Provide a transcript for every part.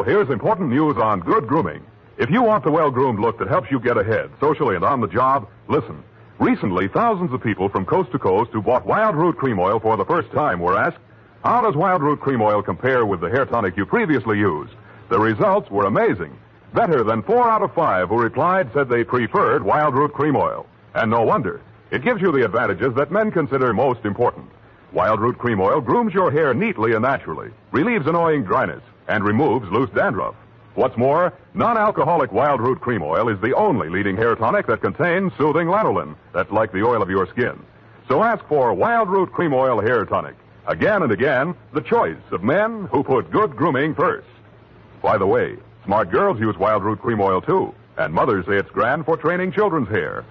here's important news on good grooming. If you want the well-groomed look that helps you get ahead, socially and on the job, listen. Recently, thousands of people from coast to coast who bought Wild Root Cream Oil for the first time were asked, how does Wild Root Cream Oil compare with the hair tonic you previously used? The results were amazing. Better than 4 out of 5 who replied said they preferred Wild Root Cream Oil. And no wonder. It gives you the advantages that men consider most important. Wild Root Cream Oil grooms your hair neatly and naturally, relieves annoying dryness, and removes loose dandruff. What's more, non-alcoholic Wild Root Cream Oil is the only leading hair tonic that contains soothing lanolin. That's like the oil of your skin. So ask for Wild Root Cream Oil Hair Tonic. Again and again, the choice of men who put good grooming first. By the way, smart girls use Wild Root Cream Oil, too. And mothers say it's grand for training children's hair.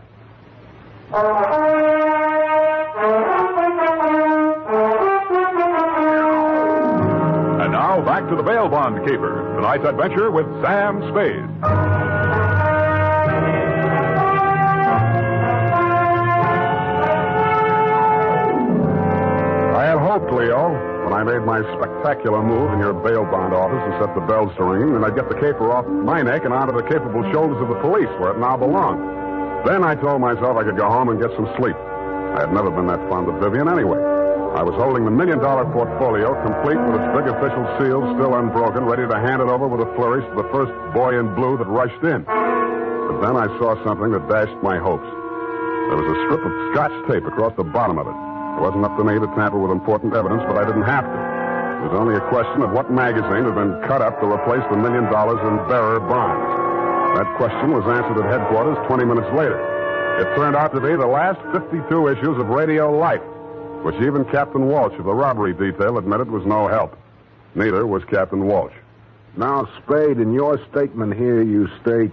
And now, back to the bail bond caper. Tonight's adventure with Sam Spade. I had hoped, Leo, when I made my spectacular move in your bail bond office and set the bells to ring, and I'd get the caper off my neck and onto the capable shoulders of the police where it now belonged. Then I told myself I could go home and get some sleep. I had never been that fond of Vivian anyway. I was holding the $1 million portfolio, complete with its big official seal still unbroken, ready to hand it over with a flourish to the first boy in blue that rushed in. But then I saw something that dashed my hopes. There was a strip of Scotch tape across the bottom of it. It wasn't up to me to tamper with important evidence, but I didn't have to. It was only a question of what magazine had been cut up to replace the $1 million in bearer bonds. That question was answered at headquarters 20 minutes later. It turned out to be the last 52 issues of Radio Life, which even Captain Walsh of the robbery detail admitted was no help. Neither was Captain Walsh. Now, Spade, in your statement here, you state,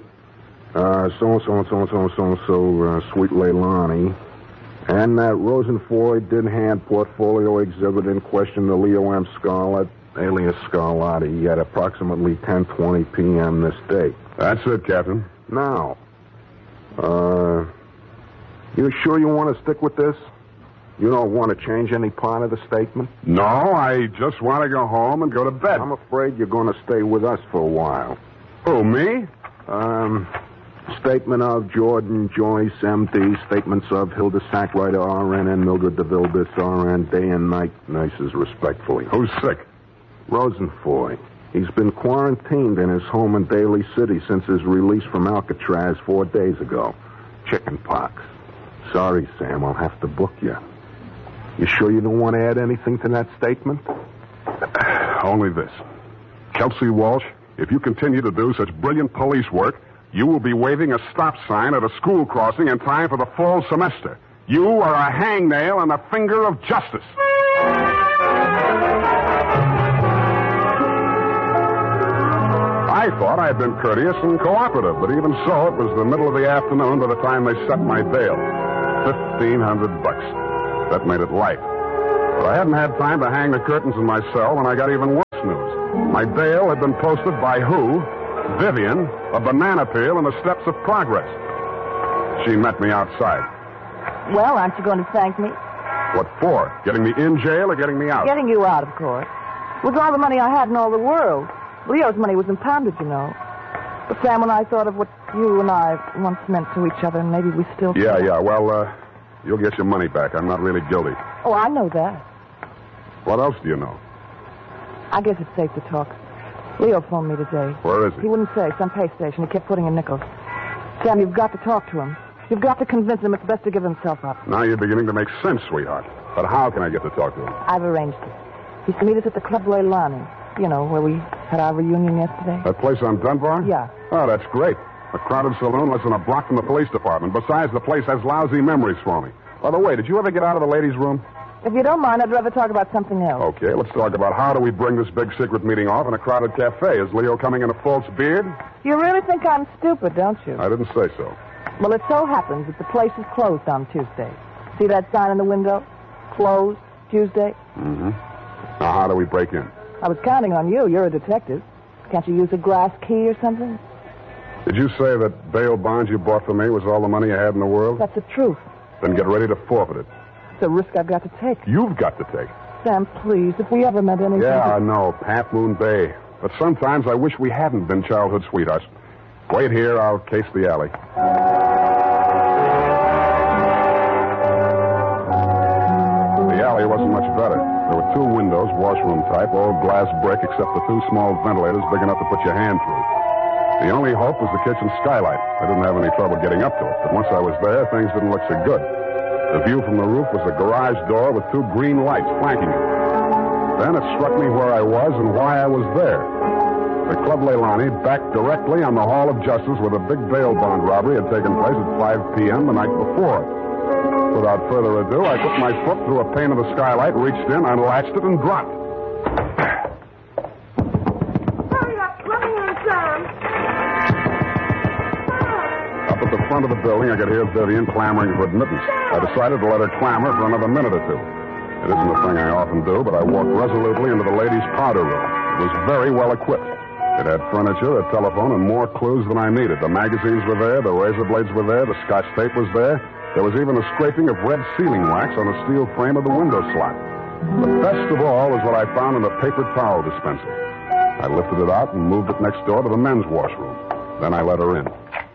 so-and-so, Sweet Leilani, and that Rosenfoy did hand portfolio exhibit in question to Leo M. Scarlett, alias Scarlatti, at approximately 10:20 p.m. this day. That's it, Captain. Now, you sure you want to stick with this? You don't want to change any part of the statement? No, I just want to go home and go to bed. I'm afraid you're going to stay with us for a while. Who, me? Statement of Jordan Joyce, M.D. Statements of Hilda Sackwriter, R.N. and Mildred DeVille, this R.N. Day and night nurses, respectfully. Who's sick? Rosenfoy. He's been quarantined in his home in Daly City since his release from Alcatraz 4 days ago. Chicken pox. Sorry, Sam, I'll have to book you. You sure you don't want to add anything to that statement? Only this. Kelsey Walsh, if you continue to do such brilliant police work, you will be waving a stop sign at a school crossing in time for the fall semester. You are a hangnail on the finger of justice. I thought I had been courteous and cooperative, but even so, it was the middle of the afternoon by the time they set my bail. $1,500. That made it light. But I hadn't had time to hang the curtains in my cell when I got even worse news. My bail had been posted by who? Vivian, a banana peel, and the steps of progress. She met me outside. Well, aren't you going to thank me? What for? Getting me in jail or getting me out? Getting you out, of course. With all the money I had in all the world. Leo's money was impounded, you know. But, Sam, when I thought of what you and I once meant to each other, and maybe we still Yeah. Well, you'll get your money back. I'm not really guilty. Oh, I know that. What else do you know? I guess it's safe to talk. Leo phoned me today. Where is he? He wouldn't say. Some pay station. He kept putting in nickels. Sam, you've got to talk to him. You've got to convince him it's best to give himself up. Now you're beginning to make sense, sweetheart. But how can I get to talk to him? I've arranged it. He's to meet us at the Club Leilani. You know, where we had our reunion yesterday. That place on Dunbar? Yeah. Oh, that's great. A crowded saloon less than a block from the police department. Besides, the place has lousy memories for me. By the way, did you ever get out of the ladies' room? If you don't mind, I'd rather talk about something else. Okay, let's talk about how do we bring this big secret meeting off in a crowded cafe. Is Leo coming in a false beard? You really think I'm stupid, don't you? I didn't say so. Well, it so happens that the place is closed on Tuesday. See that sign in the window? Closed Tuesday? Mm-hmm. Now, how do we break in? I was counting on you. You're a detective. Can't you use a glass key or something? Did you say that bail bonds you bought for me was all the money you had in the world? That's the truth. Then get ready to forfeit it. It's a risk I've got to take. You've got to take. Sam, please, if we ever met anything... Yeah, I know. Half Moon Bay. But sometimes I wish we hadn't been childhood sweethearts. Wait here. I'll case the alley. The alley wasn't much better. There were 2 windows, washroom type, all glass brick, except for 2 small ventilators big enough to put your hand through. The only hope was the kitchen skylight. I didn't have any trouble getting up to it, but once I was there, things didn't look so good. The view from the roof was a garage door with 2 green lights flanking it. Then it struck me where I was and why I was there. The Club Leilani backed directly on the Hall of Justice where the big bail bond robbery had taken place at 5 p.m. the night before. Without further ado, I put my foot through a pane of the skylight, reached in, unlatched it, and dropped. Hurry up. Let me in, Sam. Up at the front of the building, I could hear Vivian clamoring for admittance. I decided to let her clamor for another minute or 2. It isn't a thing I often do, but I walked resolutely into the ladies' powder room. It was very well equipped. It had furniture, a telephone, and more clues than I needed. The magazines were there, the razor blades were there, the Scotch tape was there. There was even a scraping of red sealing wax on the steel frame of the window slot. But best of all was what I found in the paper towel dispenser. I lifted it out and moved it next door to the men's washroom. Then I let her in.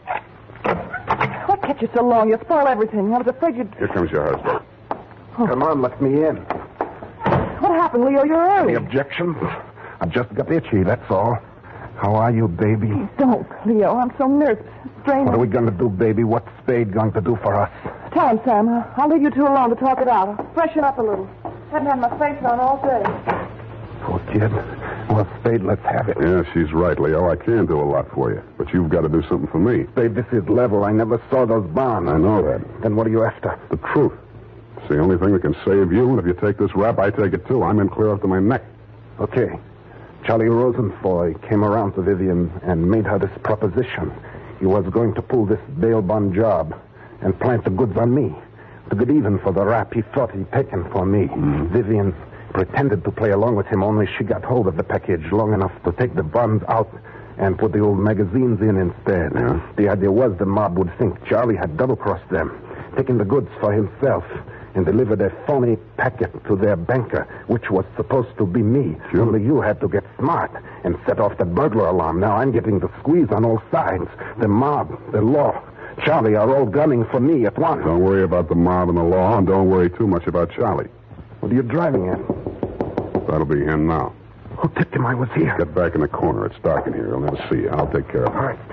What kept you so long? You spoil everything. I was afraid you'd... Here comes your husband. Come on, let me in. What happened, Leo? You're early. Any objections? I just got itchy, that's all. How are you, baby? Don't, Leo. I'm so nervous. Strained. What are we going to do, baby? What's Spade going to do for us? Tell him, Sam. I'll leave you 2 alone to talk it out. I'll freshen up a little. Haven't had my face on all day. Poor kid. Well, Spade, let's have it. Yeah, she's right, Leo. I can do a lot for you. But you've got to do something for me. Spade, this is level. I never saw those bonds. I know that. Then what are you after? The truth. It's the only thing that can save you, and if you take this rap, I take it too. I'm in clear up to my neck. Okay. Charlie Rosenfoy came around to Vivian and made her this proposition. He was going to pull this bail bond job and plant the goods on me to get even for the rap he thought he'd taken for me. Vivian pretended to play along with him, only she got hold of the package long enough to take the bonds out and put the old magazines in instead. Yeah. The idea was the mob would think Charlie had double-crossed them, taken the goods for himself, and delivered a phony packet to their banker, which was supposed to be me. Sure. Only you had to get smart and set off the burglar alarm. Now I'm getting the squeeze on all sides. The mob, the law, Charlie are all gunning for me at once. Don't worry about the mob and the law, and don't worry too much about Charlie. What are you driving at? That'll be him now. Who tipped him I was here? Get back in the corner. It's dark in here. He'll never see you. I'll take care of All it.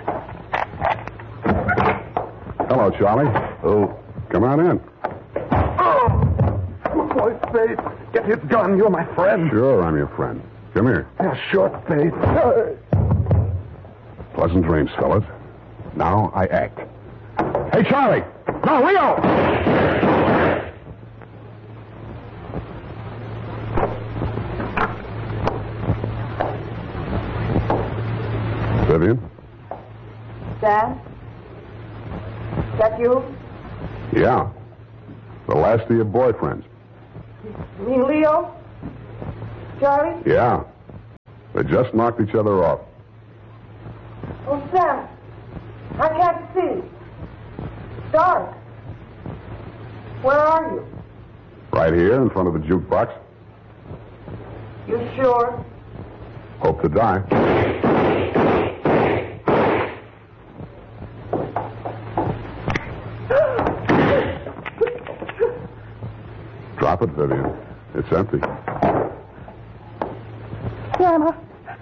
right. Hello, Charlie. Oh. Come on in. Boy, Spade, get his gun. You're my friend. Sure, I'm your friend. Come here. Yeah, sure, Spade. Pleasant dreams, fellas. Now I act. Hey, Charlie! No, Leo! Vivian? Sam? Is that you? Yeah. The last of your boyfriends. You mean Leo? Charlie? Yeah. They just knocked each other off. Oh, Sam. I can't see. It's dark. Where are you? Right here in front of the jukebox. You sure? Hope to die. Drop it, Vivian. It's empty. Sam.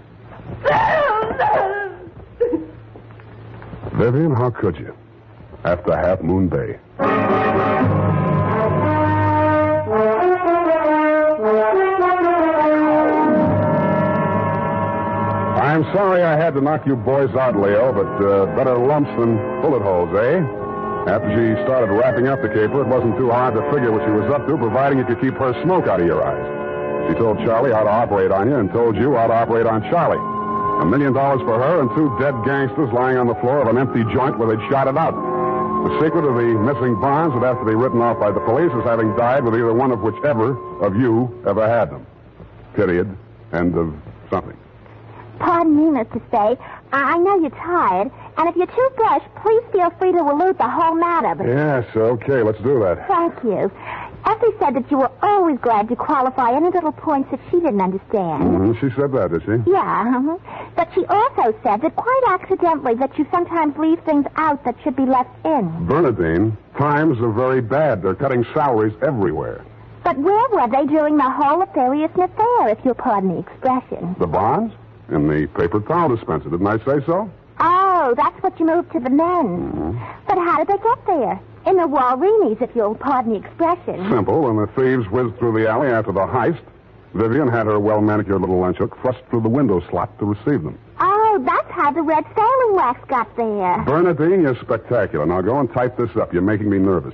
Vivian, how could you? After Half Moon Bay. I'm sorry I had to knock you boys out, Leo, but better lumps than bullet holes, eh? After she started wrapping up the caper, it wasn't too hard to figure what she was up to, providing you could keep her smoke out of your eyes. She told Charlie how to operate on you and told you how to operate on Charlie. $1 million for her and 2 dead gangsters lying on the floor of an empty joint where they'd shot it out. The secret of the missing bonds would have to be written off by the police as having died with either one of whichever of you ever had them. Period. End of something. Pardon me, Mr. Spade. I know you're tired, and if you're too brushed, please feel free to elude the whole matter. But Yes, okay, let's do that. thank you. Effie said that you were always glad to qualify any little points that she didn't understand. Mm-hmm. She said that, did she? Yeah, but she also said that quite accidentally that you sometimes leave things out that should be left in. Bernadine, times are very bad. They're cutting salaries everywhere. But where were they during the whole nefarious affair, if you'll pardon the expression? The bonds? In the paper towel dispenser. Didn't I say so? Oh, that's what you moved to the men's. Mm-hmm. But how did they get there? In the Walreenies, if you'll pardon the expression. Simple. When the thieves whizzed through the alley after the heist, Vivian had her well-manicured little lunch hook thrust through the window slot to receive them. Oh, that's how the red sailing wax got there. Bernadine, you're spectacular. Now go and type this up. You're making me nervous.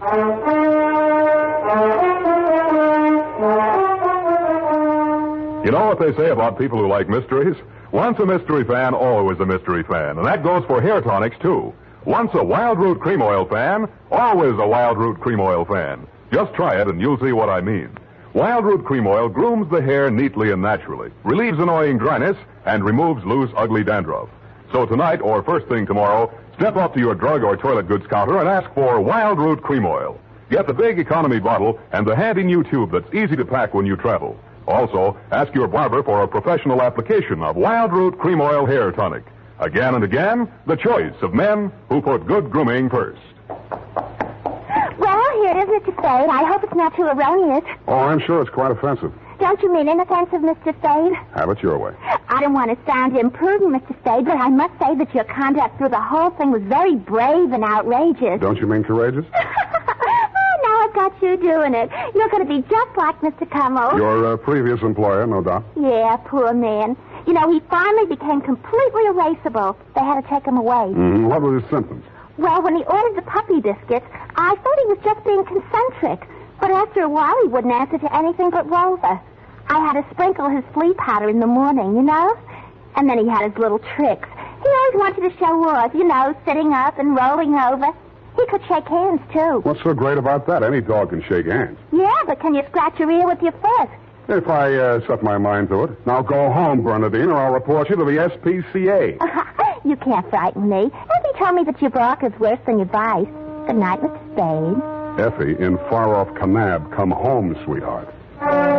You know what they say about people who like mysteries? Once a mystery fan, always a mystery fan. And that goes for hair tonics, too. Once a Wild Root Cream Oil fan, always a Wild Root Cream Oil fan. Just try it and you'll see what I mean. Wild Root Cream Oil grooms the hair neatly and naturally, relieves annoying dryness, and removes loose, ugly dandruff. So tonight, or first thing tomorrow, step up to your drug or toilet goods counter and ask for Wild Root Cream Oil. Get the big economy bottle and the handy new tube that's easy to pack when you travel. Also, ask your barber for a professional application of Wild Root Cream Oil Hair Tonic. Again and again, the choice of men who put good grooming first. Well, here it is, Mr. Spade. I hope it's not too erroneous. Oh, I'm sure it's quite offensive. Don't you mean inoffensive, Mr. Spade? Have it your way. I don't want to sound imprudent, Mr. Spade, but I must say that your conduct through the whole thing was very brave and outrageous. Don't you mean courageous? Now I've got you doing it. You're going to be just like Mr. Cummel. Your previous employer, no doubt. Yeah, poor man. You know, he finally became completely erasable. They had to take him away. Mm-hmm. What were his symptoms? Well, when he ordered the puppy biscuits, I thought he was just being concentric. But after a while, he wouldn't answer to anything but Rover. I had to sprinkle his flea powder in the morning, you know? And then he had his little tricks. He always wanted to show off, you know, sitting up and rolling over. He could shake hands, too. What's so great about that? Any dog can shake hands. Yeah, but can you scratch your ear with your foot? If I set my mind to it. Now go home, Bernadine, or I'll report you to the SPCA. You can't frighten me. Effie told me that your bark is worse than your bite. Good night, Mr. Spade. Effie, in far-off Kanab, come home, sweetheart.